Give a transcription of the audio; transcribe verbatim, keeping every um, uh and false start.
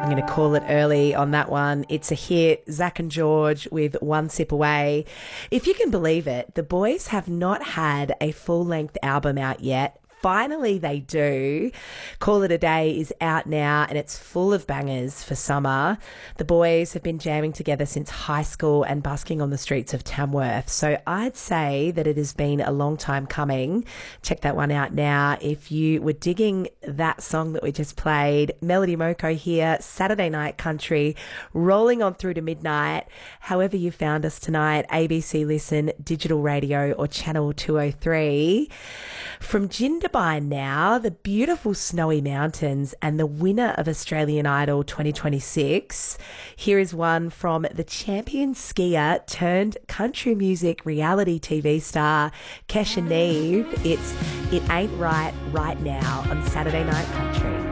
I'm going to call it early on that one. It's a hit. Zach and George with One Sip Away. If you can believe it, the boys have not had a full-length album out yet. Finally, they do. Call It a Day is out now and it's full of bangers for summer. The boys have been jamming together since high school and busking on the streets of Tamworth. So I'd say that it has been a long time coming. Check that one out now. If you were digging that song that we just played, Melody Moko here, Saturday Night Country, rolling on through to midnight. However you found us tonight, A B C Listen, Digital Radio or Channel two oh three. From Jindabyne now, the beautiful snowy mountains and the winner of Australian Idol twenty twenty-six. Here is one from the champion skier turned country music reality T V star, Kesha Neve. It's It Ain't Right Right Now on Saturday Night Country.